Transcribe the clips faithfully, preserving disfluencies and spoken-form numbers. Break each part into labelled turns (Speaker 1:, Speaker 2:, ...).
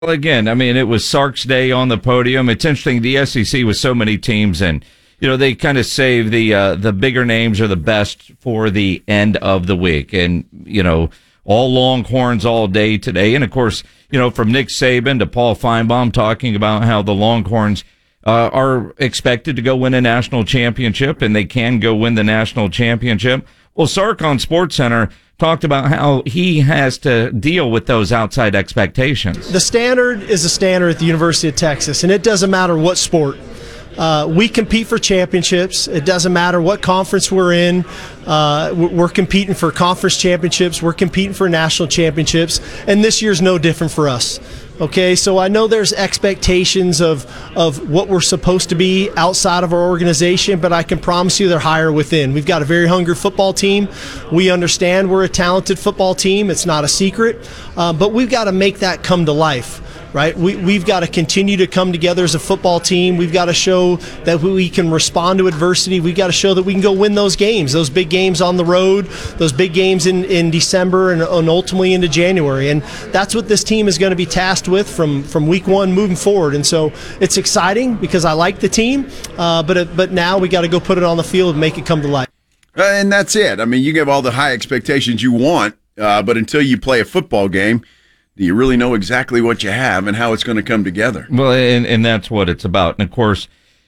Speaker 1: Well, again, I mean, it was Sark's day on the podium. It's interesting, the S E C with so many teams, and you know, they kind of save the uh, the bigger names or the best for the end of the week. And, you know, all Longhorns all day today. And, of course, you know, from Nick Saban to Paul Feinbaum talking about how the Longhorns uh, are expected to go win a national championship, and they can go win the national championship. Well, Sark on SportsCenter talked about how he has to deal with those outside expectations.
Speaker 2: The standard is a standard at the University of Texas, and it doesn't matter what sport. Uh, we compete for championships. It doesn't matter what conference we're in. Uh, we're competing for conference championships. We're competing for national championships. And this year's no different for us. Okay, so I know there's expectations of, of what we're supposed to be outside of our organization, but I can promise you they're higher within. We've got a very hungry football team. We understand we're a talented football team. It's not a secret. Uh, but we've got to make that come to life. Right, we, we've got to continue to come together as a football team. We've got to show that we can respond to adversity. We've got to show that we can go win those games, those big games on the road, those big games in, in December and, and ultimately into January. And that's what this team is going to be tasked with from, from week one moving forward. And so it's exciting because I like the team, uh, but it, but now we got to go put it on the field and make it come to life.
Speaker 3: Uh, and that's it. I mean, you have all the high expectations you want, uh, but until you play a football game, do you really know exactly what you have and how it's going to come together?
Speaker 1: Well, and, and that's what it's about. And, of course,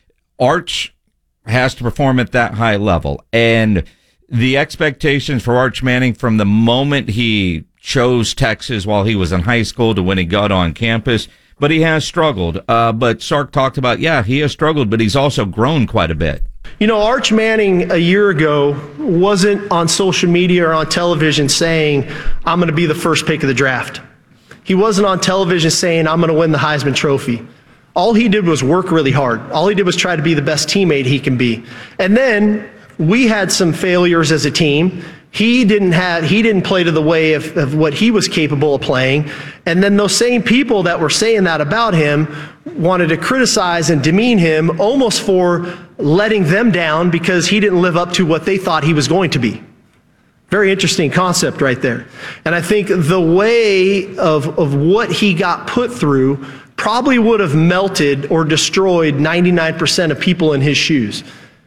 Speaker 1: Arch has to perform at that high level. And the expectations for Arch Manning from the moment he chose Texas while he was in high school to when he got on campus, but he has struggled. Uh, but Sark talked about, yeah, he has struggled, but he's also grown quite a bit.
Speaker 2: You know, Arch Manning a year ago wasn't on social media or on television saying, I'm going to be the first pick of the draft. He wasn't on television saying, I'm going to win the Heisman Trophy. All he did was work really hard. All he did was try to be the best teammate he can be. And then we had some failures as a team. He didn't have, he didn't play to the way of, of what he was capable of playing. And then those same people that were saying that about him wanted to criticize and demean him almost for letting them down because he didn't live up to what they thought he was going to be. Very interesting concept right there. And I think the way of, of what he got put through probably would have melted or destroyed ninety-nine percent of people in his shoes.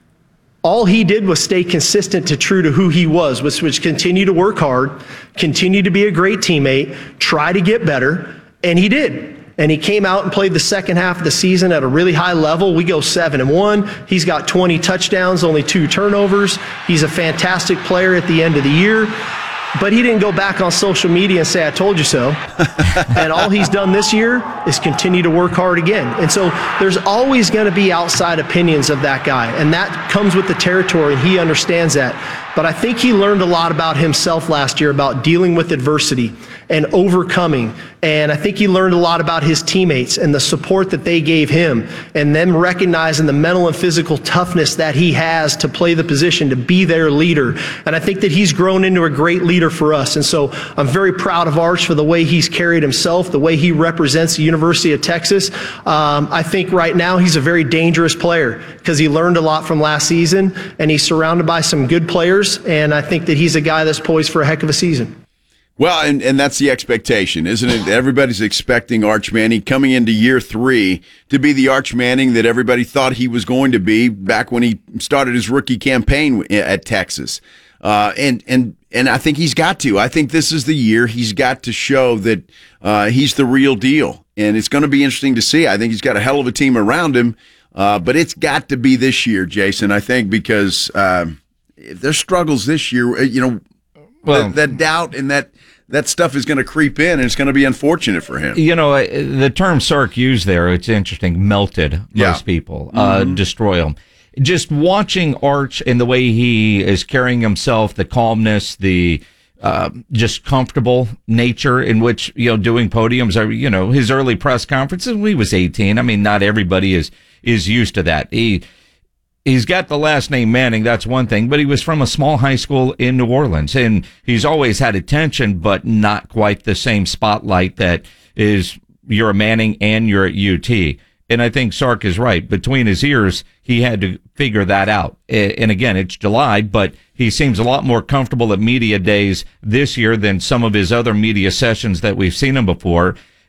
Speaker 2: All he did was stay consistent to true to who he was, which was continue to work hard, continue to be a great teammate, try to get better, and he did. And he came out and played the second half of the season at a really high level. We go seven and one. He's got twenty touchdowns, only two turnovers. He's a fantastic player at the end of the year. But he didn't go back on social media and say, I told you so. And all he's done this year is continue to work hard again. And so there's always going to be outside opinions of that guy. And that comes with the territory, and he understands that. But I think he learned a lot about himself last year about dealing with adversity and overcoming. And I think he learned a lot about his teammates and the support that they gave him, and them recognizing the mental and physical toughness that he has to play the position, to be their leader. And I think that he's grown into a great leader for us. And so I'm very proud of Arch for the way he's carried himself, the way he represents the University of Texas. Um, I think right now he's a very dangerous player because he learned a lot from last season, and he's surrounded by some good players. And I think that he's a guy that's poised for a heck of a season.
Speaker 3: Well, and, and that's the expectation, isn't it? Everybody's expecting Arch Manning coming into year three to be the Arch Manning that everybody thought he was going to be back when he started his rookie campaign at Texas. Uh, and, and, and I think he's got to. I think this is the year he's got to show that uh, he's the real deal. And it's going to be interesting to see. I think he's got a hell of a team around him. Uh, but it's got to be this year, Jason, I think, because uh, if there's struggles this year, you know, well, that, that doubt and that that stuff is going to creep in, and it's going to be unfortunate for him.
Speaker 1: You know, the term Sark used there, it's interesting, melted most
Speaker 3: yeah.
Speaker 1: people, uh, mm-hmm. destroy them. Just watching Arch and the way he is carrying himself, the calmness, the uh, just comfortable nature in which, you know, doing podiums, are, you know, his early press conferences when he was eighteen. I mean, not everybody is is used to that. He He's got the last name Manning, that's one thing, but he was from a small high school in New Orleans, and he's always had attention, but not quite the same spotlight that is you're a Manning and you're at U T. And I think Sark is right. Between his ears, he had to figure that out. And again, it's July, but he seems a lot more comfortable at media days this year than some of his other media sessions that we've seen him before.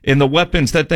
Speaker 1: in the weapons that they